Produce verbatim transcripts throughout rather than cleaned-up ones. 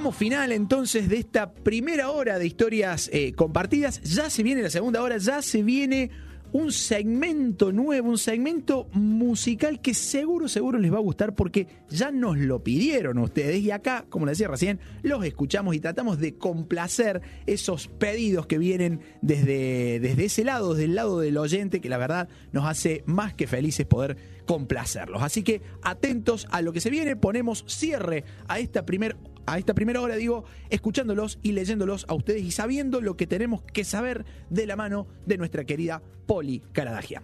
tramo final entonces de esta primera hora de historias eh, compartidas. Ya se viene la segunda hora, ya se viene un segmento nuevo, un segmento musical que seguro, seguro les va a gustar porque ya nos lo pidieron ustedes y acá, como les decía recién, los escuchamos y tratamos de complacer esos pedidos que vienen desde, desde ese lado, desde el lado del oyente, que la verdad nos hace más que felices poder complacerlos. Así que atentos a lo que se viene, ponemos cierre a esta primera a esta primera hora, digo, escuchándolos y leyéndolos a ustedes y sabiendo lo que tenemos que saber de la mano de nuestra querida Poli Caradagian.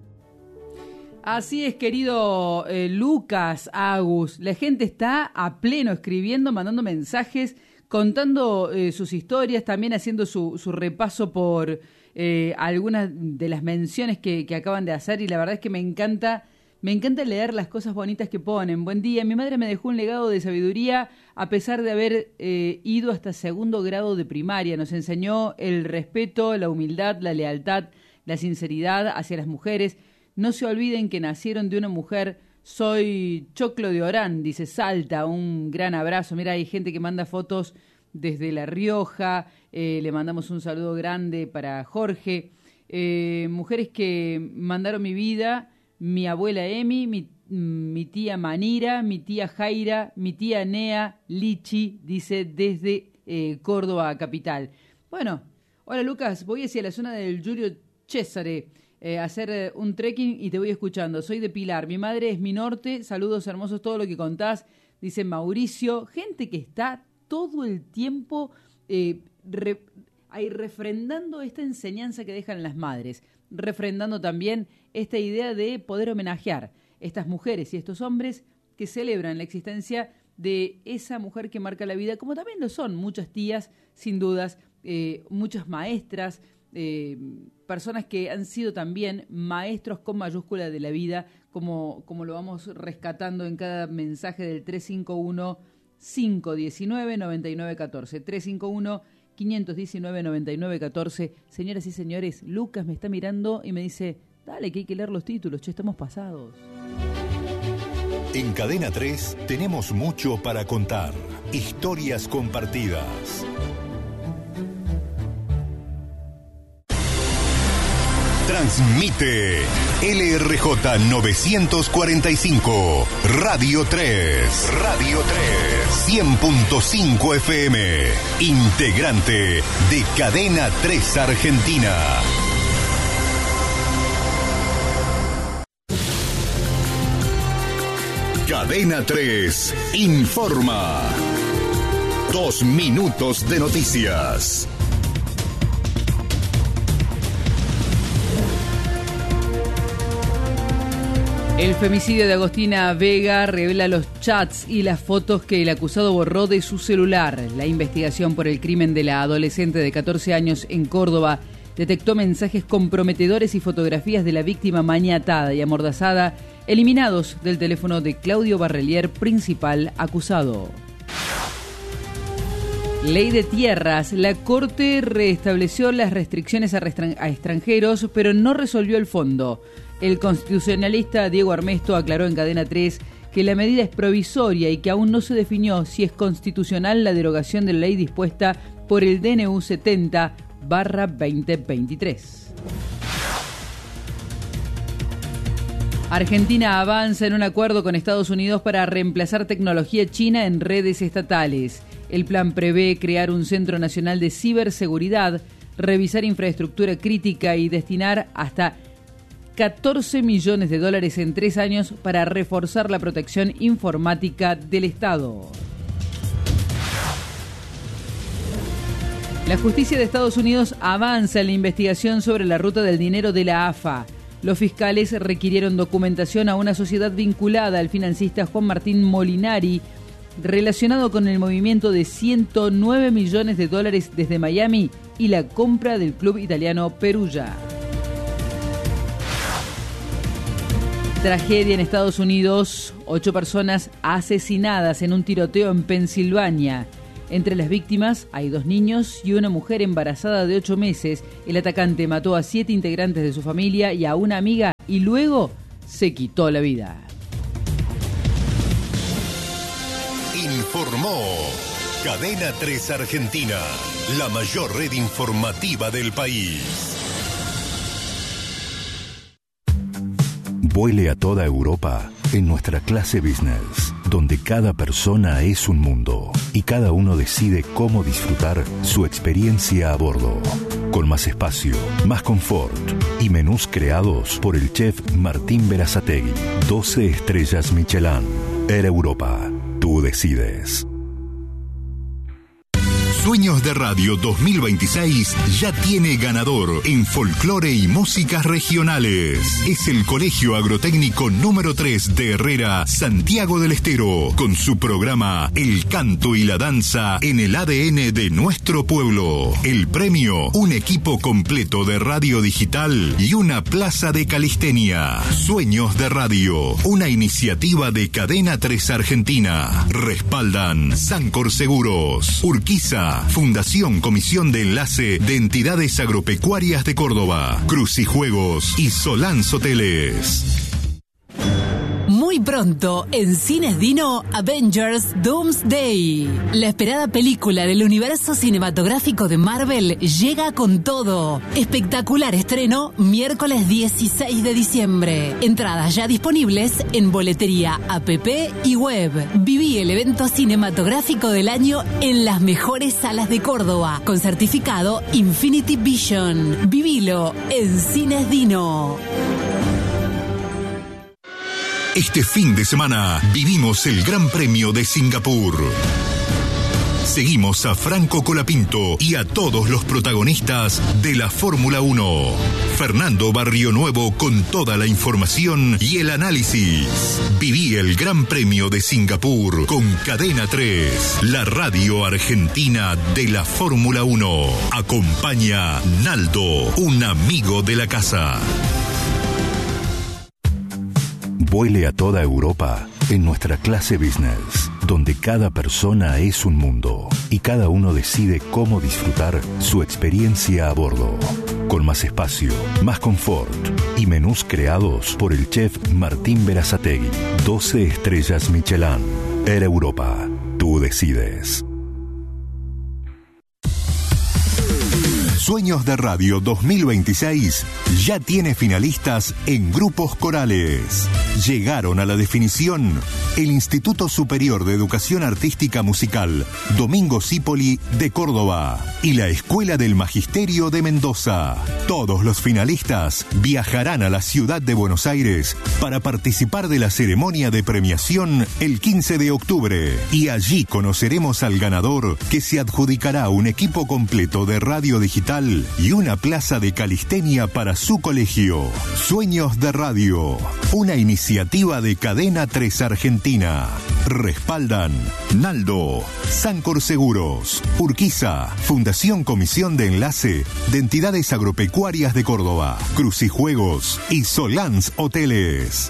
Así es, querido eh, Lucas, Agus. La gente está a pleno escribiendo, mandando mensajes, contando eh, sus historias, también haciendo su, su repaso por eh, algunas de las menciones que, que acaban de hacer y la verdad es que me encanta... Me encanta leer las cosas bonitas que ponen. Buen día, mi madre me dejó un legado de sabiduría a pesar de haber eh, ido hasta segundo grado de primaria. Nos enseñó el respeto, la humildad, la lealtad, la sinceridad hacia las mujeres. No se olviden que nacieron de una mujer. Soy Choclo de Orán, dice Salta. Un gran abrazo. Mira, hay gente que manda fotos desde La Rioja. Eh, le mandamos un saludo grande para Jorge. Eh, mujeres que mandaron mi vida... Mi abuela Emi, mi, mi tía Manira, mi tía Jaira, mi tía Nea, Lichi, dice desde eh, Córdoba capital. Bueno, hola Lucas, voy hacia la zona del Giulio Cesare eh, a hacer eh, un trekking y te voy escuchando. Soy de Pilar, mi madre es mi norte, saludos hermosos, todo lo que contás, dice Mauricio. Gente que está todo el tiempo eh, re, ahí refrendando esta enseñanza que dejan las madres, refrendando también esta idea de poder homenajear a estas mujeres y estos hombres que celebran la existencia de esa mujer que marca la vida, como también lo son muchas tías, sin dudas, eh, muchas maestras, eh, personas que han sido también maestros con mayúscula de la vida, como, como lo vamos rescatando en cada mensaje del tres cinco uno, cinco uno nueve, nueve nueve uno cuatro, tres cinco uno, cinco uno nueve, nueve nueve uno cuatro. Señoras y señores, Lucas me está mirando y me dice, dale que hay que leer los títulos, che, estamos pasados. En Cadena tres tenemos mucho para contar. Historias compartidas. Transmite L R J novecientos cuarenta y cinco, Radio tres. Radio tres. cien punto cinco F M. Integrante de Cadena tres Argentina. Cadena tres informa. Dos minutos de noticias. El femicidio de Agostina Vega revela los chats y las fotos que el acusado borró de su celular. La investigación por el crimen de la adolescente de catorce años en Córdoba detectó mensajes comprometedores y fotografías de la víctima maniatada y amordazada, eliminados del teléfono de Claudio Barrelier, principal acusado. Ley de tierras. La Corte restableció las restricciones a, restran- a extranjeros, pero no resolvió el fondo. El constitucionalista Diego Armesto aclaró en Cadena tres que la medida es provisoria y que aún no se definió si es constitucional la derogación de la ley dispuesta por el D N U setenta barra veinte veintitrés. Argentina avanza en un acuerdo con Estados Unidos para reemplazar tecnología china en redes estatales. El plan prevé crear un Centro Nacional de Ciberseguridad, revisar infraestructura crítica y destinar hasta catorce millones de dólares en tres años para reforzar la protección informática del Estado. La justicia de Estados Unidos avanza en la investigación sobre la ruta del dinero de la A F A. Los fiscales requirieron documentación a una sociedad vinculada al financista Juan Martín Molinari, relacionado con el movimiento de ciento nueve millones de dólares desde Miami y la compra del club italiano Perugia. Tragedia en Estados Unidos, ocho personas asesinadas en un tiroteo en Pensilvania. Entre las víctimas hay dos niños y una mujer embarazada de ocho meses. El atacante mató a siete integrantes de su familia y a una amiga y luego se quitó la vida. Informó Cadena tres Argentina, la mayor red informativa del país. Vuele a toda Europa en nuestra clase business, donde cada persona es un mundo y cada uno decide cómo disfrutar su experiencia a bordo. Con más espacio, más confort y menús creados por el chef Martín Berazategui. doce estrellas Michelin. Air Europa. Tú decides. Sueños de Radio dos mil veintiséis ya tiene ganador en folclore y músicas regionales. Es el Colegio Agrotécnico número tres de Herrera, Santiago del Estero, con su programa El Canto y la Danza en el A D N de nuestro pueblo. El premio, un equipo completo de radio digital y una plaza de calistenia. Sueños de Radio, una iniciativa de Cadena tres Argentina. Respaldan Sancor Seguros, Urquiza, Fundación Comisión de Enlace de Entidades Agropecuarias de Córdoba, Crucijuegos y Solans Hoteles. Muy pronto, en Cines Dino, Avengers Doomsday. La esperada película del universo cinematográfico de Marvel llega con todo. Espectacular estreno, miércoles dieciséis de diciembre. Entradas ya disponibles en boletería, app y web. Viví el evento cinematográfico del año en las mejores salas de Córdoba, con certificado Infinity Vision. Vivilo en Cines Dino. Este fin de semana vivimos el Gran Premio de Singapur. Seguimos a Franco Colapinto y a todos los protagonistas de la Fórmula uno. Fernando Barrionuevo con toda la información y el análisis. Viví el Gran Premio de Singapur con Cadena tres, la radio argentina de la Fórmula uno. Acompaña Naldo, un amigo de la casa. Vuele a toda Europa en nuestra clase business, donde cada persona es un mundo y cada uno decide cómo disfrutar su experiencia a bordo. Con más espacio, más confort y menús creados por el chef Martín Berazategui. doce estrellas Michelin. Air Europa. Tú decides. Sueños de Radio dos mil veintiséis ya tiene finalistas en grupos corales. Llegaron a la definición el Instituto Superior de Educación Artística Musical Domingo Cipoli de Córdoba y la Escuela del Magisterio de Mendoza. Todos los finalistas viajarán a la ciudad de Buenos Aires para participar de la ceremonia de premiación el quince de octubre. Y allí conoceremos al ganador, que se adjudicará un equipo completo de radio digital y una plaza de calistenia para su colegio. Sueños de Radio, una iniciativa de Cadena tres Argentina. Respaldan Naldo, Sancor Seguros, Urquiza, Fundación Comisión de Enlace de Entidades Agropecuarias de Córdoba, Crucijuegos y Solans Hoteles.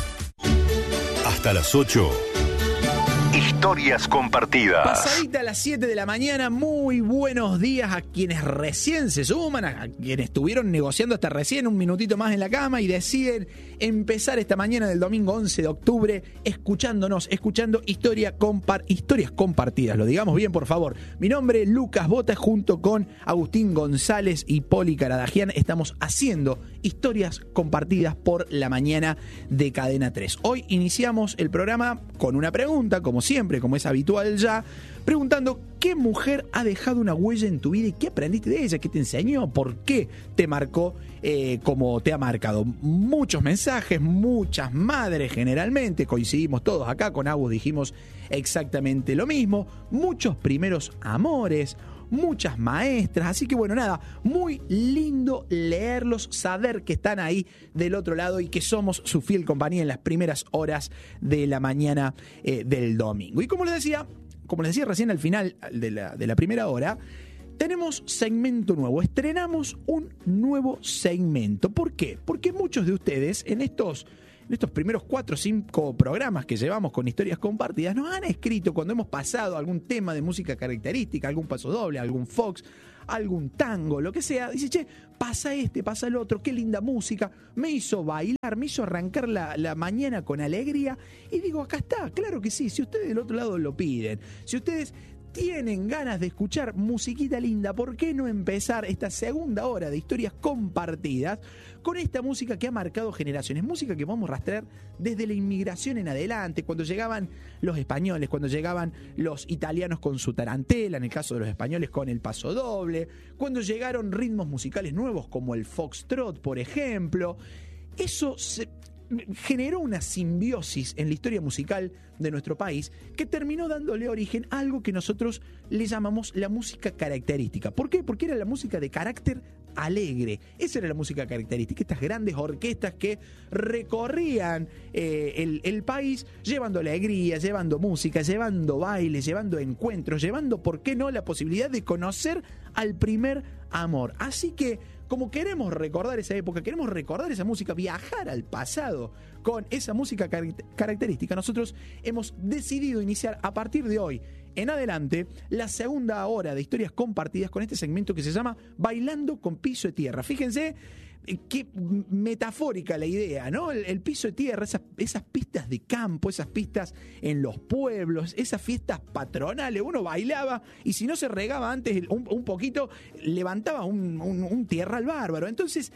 Hasta las ocho. Historias compartidas. Pasadita a las siete de la mañana, muy buenos días a quienes recién se suman, a quienes estuvieron negociando hasta recién un minutito más en la cama y deciden empezar esta mañana del domingo once de octubre escuchándonos, escuchando historia compar- historias compartidas. Lo digamos bien, por favor. Mi nombre es Lucas Bota, junto con Agustín González y Poli Caradagian. Estamos haciendo historias compartidas por la mañana de Cadena tres. Hoy iniciamos el programa con una pregunta, como siempre, como es habitual ya, preguntando qué mujer ha dejado una huella en tu vida y qué aprendiste de ella, qué te enseñó, por qué te marcó eh, como te ha marcado. Muchos mensajes, muchas madres generalmente, coincidimos todos acá, con Agus dijimos exactamente lo mismo, muchos primeros amores, muchas maestras, así que bueno, nada, muy lindo leerlos, saber que están ahí del otro lado y que somos su fiel compañía en las primeras horas de la mañana eh, del domingo. Y como les decía, como les decía recién al final de la, de la primera hora, tenemos segmento nuevo, estrenamos un nuevo segmento. ¿Por qué? Porque muchos de ustedes en estos... En estos primeros cuatro o cinco programas que llevamos con historias compartidas, nos han escrito cuando hemos pasado algún tema de música característica, algún paso doble, algún fox, algún tango, lo que sea. Dice, che, pasa este, pasa el otro, qué linda música, me hizo bailar, me hizo arrancar la, la mañana con alegría. Y digo, acá está, claro que sí, si ustedes del otro lado lo piden, si ustedes tienen ganas de escuchar musiquita linda, ¿por qué no empezar esta segunda hora de historias compartidas con esta música que ha marcado generaciones? Música que vamos a rastrear desde la inmigración en adelante, cuando llegaban los españoles, cuando llegaban los italianos con su tarantela, en el caso de los españoles con el pasodoble, cuando llegaron ritmos musicales nuevos como el foxtrot, por ejemplo. Eso se generó una simbiosis en la historia musical de nuestro país que terminó dándole origen a algo que nosotros le llamamos la música característica. ¿Por qué? Porque era la música de carácter alegre. Esa era la música característica. Estas grandes orquestas que recorrían eh, el, el país llevando alegría, llevando música, llevando bailes, llevando encuentros, llevando, ¿por qué no?, la posibilidad de conocer al primer amor. Así que, como queremos recordar esa época, queremos recordar esa música, viajar al pasado con esa música car- característica, nosotros hemos decidido iniciar a partir de hoy en adelante la segunda hora de historias compartidas con este segmento que se llama Bailando con Piso de Tierra. Fíjense qué metafórica la idea, ¿no? El, el piso de tierra, esas, esas pistas de campo, esas pistas en los pueblos, esas fiestas patronales, uno bailaba y si no se regaba antes un, un poquito, levantaba un, un, un tierral bárbaro. Entonces,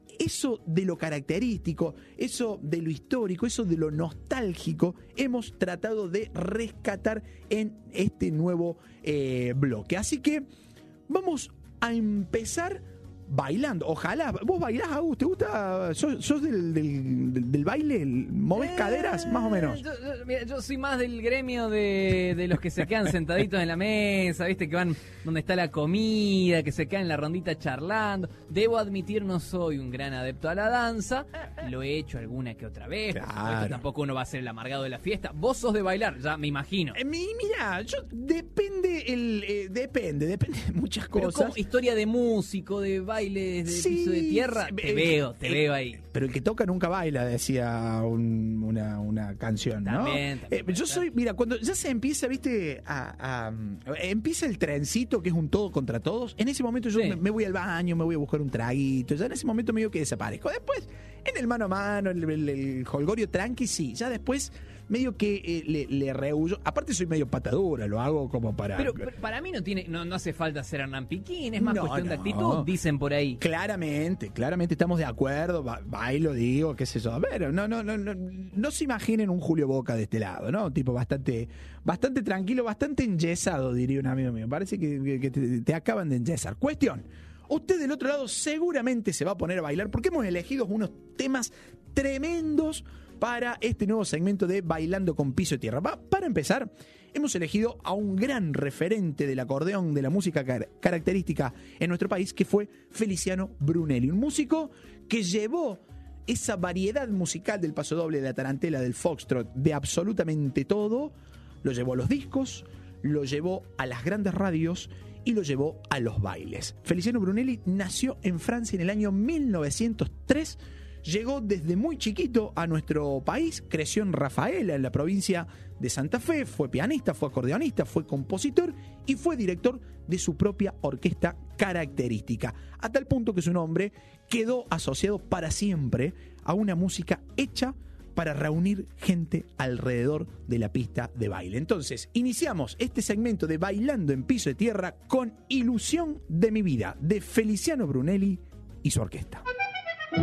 eso de lo característico, eso de lo histórico, eso de lo nostálgico, hemos tratado de rescatar en este nuevo eh, bloque. Así que vamos a empezar bailando. Ojalá. ¿Vos bailás, Agus? ¿Te gusta? ¿Sos, sos del, del, del, del baile? ¿Movés eh, caderas? Más o menos. Yo, yo, mira, yo soy más del gremio de, de los que se quedan sentaditos en la mesa, ¿viste? Que van donde está la comida, que se quedan en la rondita charlando. Debo admitir, no soy un gran adepto a la danza. Lo he hecho alguna que otra vez. Claro. Por supuesto, tampoco uno va a ser el amargado de la fiesta. Vos sos de bailar, ya me imagino. Eh, mira, yo depende el eh, depende, depende de muchas cosas. Pero como historia de músico, de baile, desde sí, piso de tierra, te eh, veo, te eh, veo ahí. Pero el que toca nunca baila, decía un, una, una canción, ¿no? También, también eh, yo soy, mira, cuando ya se empieza, viste, a, a, empieza el trencito, que es un todo contra todos, en ese momento yo sí. me, me voy al baño, me voy a buscar un traguito, ya en ese momento medio que desaparezco. Después, en el mano a mano, el, el, el holgorio tranqui, sí, ya después medio que eh, le, le rehuyo. Aparte soy medio patadura, lo hago como para... Pero, pero para mí no tiene no, no hace falta ser Hernán Piquín, es más no, cuestión no. de actitud, dicen por ahí. Claramente, claramente estamos de acuerdo, ba- bailo, digo, qué sé yo. A ver, no, no, no, no, no se imaginen un Julio Boca de este lado, ¿no? Tipo bastante, bastante tranquilo, bastante enyesado, diría un amigo mío. Parece que, que, que te, te acaban de enyesar. Cuestión. Usted del otro lado seguramente se va a poner a bailar porque hemos elegido unos temas tremendos para este nuevo segmento de Bailando con Piso de Tierra. Va, para empezar, hemos elegido a un gran referente del acordeón, de la música car- característica en nuestro país, que fue Feliciano Brunelli, un músico que llevó esa variedad musical del pasodoble, de la tarantela, del foxtrot, de absolutamente todo, lo llevó a los discos, lo llevó a las grandes radios y lo llevó a los bailes. Feliciano Brunelli nació en Francia en el año mil novecientos tres. Llegó desde muy chiquito a nuestro país, creció en Rafaela, en la provincia de Santa Fe, fue pianista, fue acordeonista, fue compositor y fue director de su propia orquesta característica, a tal punto que su nombre quedó asociado para siempre a una música hecha para reunir gente alrededor de la pista de baile. Entonces, iniciamos este segmento de Bailando en Piso de Tierra con Ilusión de mi vida, de Feliciano Brunelli y su orquesta.